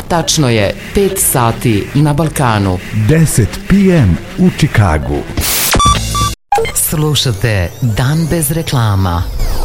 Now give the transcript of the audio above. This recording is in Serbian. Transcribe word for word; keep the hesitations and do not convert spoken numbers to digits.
Tačno je pet sati na Balkanu. deset pe em u Čikagu. Slušate Dan bez reklama.